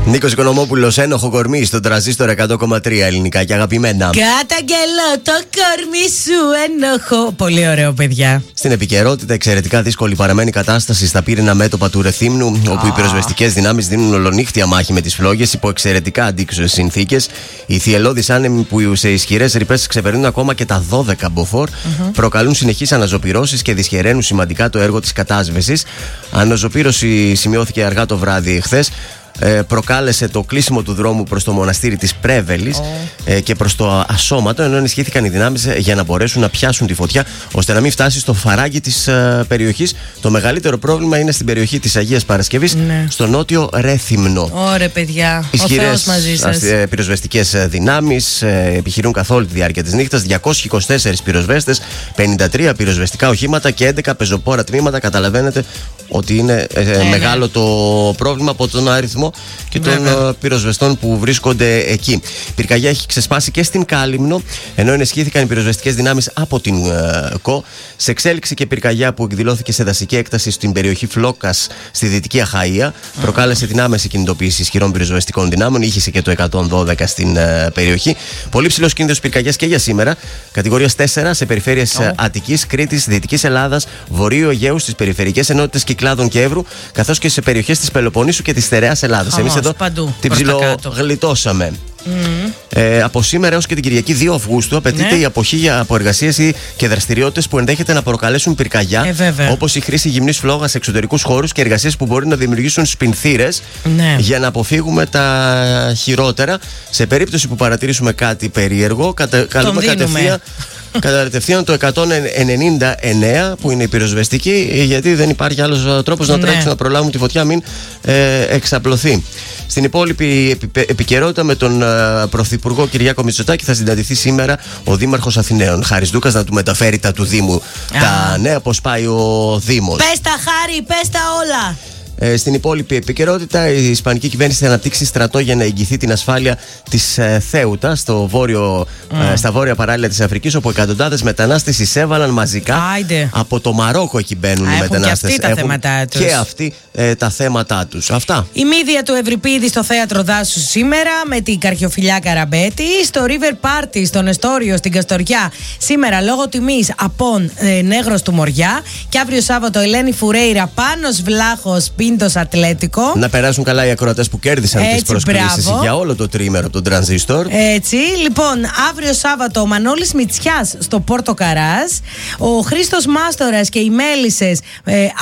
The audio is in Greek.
Νίκος Οικονομόπουλος, ένοχο κορμί στον τρανζίστορ 100,3 ελληνικά και αγαπημένα. Καταγγελώ το κορμί σου ένοχο. Πολύ ωραίο, παιδιά. Στην επικαιρότητα, εξαιρετικά δύσκολη παραμένει η κατάσταση στα πύριννα μέτωπα του Ρεθύμνου, όπου οι πυροσβεστικές δυνάμεις δίνουν ολονύχτια μάχη με τις φλόγες υπό εξαιρετικά αντίξωες συνθήκες. Οι θυελλώδεις άνεμοι που σε ισχυρές ρηπές ξεπερνούν ακόμα και τα 12 μποφόρ, προκαλούν συνεχείς αναζωπυρώσεις και δυσχεραίνουν σημαντικά το έργο της κατάσβεσης. Αναζωπύρωση σημειώθηκε αργά το βράδυ χθες. Προκάλεσε το κλείσιμο του δρόμου προς το μοναστήρι της Πρέβελης και προς το Ασώματο, ενώ ενισχύθηκαν οι δυνάμεις για να μπορέσουν να πιάσουν τη φωτιά ώστε να μην φτάσει στο φαράγγι της περιοχής. Το μεγαλύτερο πρόβλημα είναι στην περιοχή της Αγίας Παρασκευής, στο νότιο Ρέθυμνο. Ωραία, παιδιά. Ισχυρές πυροσβεστικές δυνάμεις επιχειρούν καθ' όλη τη διάρκεια της νύχτας. 224 πυροσβέστες, 53 πυροσβεστικά οχήματα και 11 πεζοπόρα τμήματα. Καταλαβαίνετε ότι είναι μεγάλο το πρόβλημα από τον αριθμό και των πυροσβεστών που βρίσκονται εκεί. Η πυρκαγιά έχει ξεσπάσει και στην Κάλυμνο, ενώ ενισχύθηκαν οι πυροσβεστικές δυνάμεις από την ΚΟ. Σε εξέλιξη και πυρκαγιά που εκδηλώθηκε σε δασική έκταση στην περιοχή Φλόκας στη Δυτική Αχαΐα. Προκάλεσε την άμεση κινητοποίηση ισχυρών πυροσβεστικών δυνάμεων. Ήχησε και το 112 στην περιοχή. Πολύ ψηλός κίνδυνος πυρκαγιάς και για σήμερα. Κατηγορίας 4 σε περιφέρειες Αττικής, Κρήτης, Δυτικής Ελλάδας, Βορείου Αιγαίου, στις περιφερειακές ενότητες Κυκλάδων και Εύρου, καθώς και σε περιοχές της Πελοποννήσου και της Στερεάς Ελλάδας. Εμείς εδώ την ψιλογλιτώσαμε. Από σήμερα έως και την Κυριακή 2 Αυγούστου απαιτείται η αποχή από εργασίες και δραστηριότητες που ενδέχεται να προκαλέσουν πυρκαγιά, όπως η χρήση γυμνής φλόγας σε εξωτερικούς χώρους και εργασίες που μπορεί να δημιουργήσουν σπινθήρες, για να αποφύγουμε τα χειρότερα. Σε περίπτωση που παρατηρήσουμε κάτι περίεργο, καλούμε κατευθείαν το 199 που είναι η πυροσβεστική, γιατί δεν υπάρχει άλλος τρόπος να τρέξουν να προλάβουν τη φωτιά, μην εξαπλωθεί. Στην υπόλοιπη επικαιρότητα, με τον Πρωθυπουργό Κυριάκο Μητσοτάκη θα συναντηθεί σήμερα ο Δήμαρχος Αθηναίων, Χάρης Ντούκας, να του μεταφέρει τα του Δήμου τα νέα, πώς πάει ο Δήμος. Πες τα, Χάρη, πες τα όλα. Στην υπόλοιπη επικαιρότητα, η Ισπανική κυβέρνηση θα αναπτύξει στρατό για να εγγυηθεί την ασφάλεια της Θέουτα στα βόρεια παράλια της Αφρικής, όπου εκατοντάδες μετανάστες εισέβαλαν μαζικά από το Μαρόκο. Εκεί μπαίνουν οι μετανάστες. Και αυτοί τα θέματα τους. Αυτά. Η μύδια του Ευρυπίδη στο θέατρο Δάσου σήμερα με την Καρχιοφιλιά Καραμπέτη. Στο River Party στον Εστόριο στην Καστοριά σήμερα λόγω τιμής Απόν Νέγρος του Μοριά. Και αύριο Σάββατο Ελένη Φουρέιρα, Πάνος Βλάχος, Πίντος Ατλέτικο. Να περάσουν καλά οι ακροατές που κέρδισαν τις προσκλήσεις για όλο το τρίμερο από τον Τρανζίστορ. Έτσι. Λοιπόν, αύριο Σάββατο ο Μανώλης Μητσιάς στο Πόρτο Καράς. Ο Χρήστος Μάστορας και οι Μέλισσες